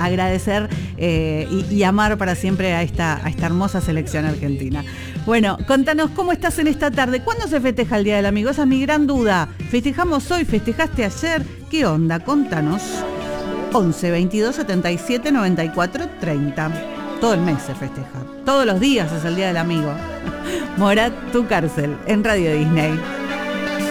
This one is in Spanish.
agradecer y amar para siempre a esta hermosa selección argentina. Bueno, contanos cómo estás en esta tarde. ¿Cuándo se festeja el Día del Amigo? Esa es mi gran duda. ¿Festejamos hoy? ¿Festejaste ayer? ¿Qué onda? Contanos. 11 22 77 94 30. Todo el mes se festeja. Todos los días es el Día del Amigo. Morat, tu cárcel, en Radio Disney.